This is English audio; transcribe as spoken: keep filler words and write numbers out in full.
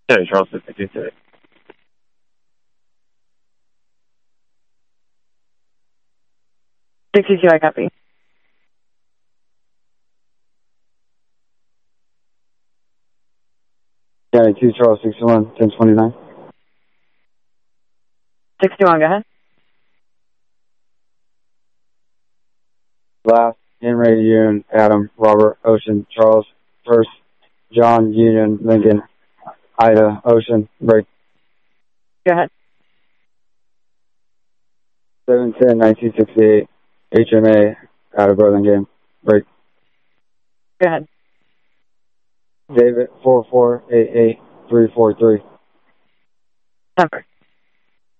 Yeah, Charles fifty-two. sixty-two, I copy. County two, Charles sixty-one, ten twenty-nine. sixty-one, go ahead. Last, Henry, Union, Adam, Robert, Ocean, Charles, First, John, Union, Lincoln, Ida, Ocean, break. Go ahead. seven ten nineteen sixty-eight, H M A, out of Burlingame, break. Go ahead. David, four four eight eight three four three. Number.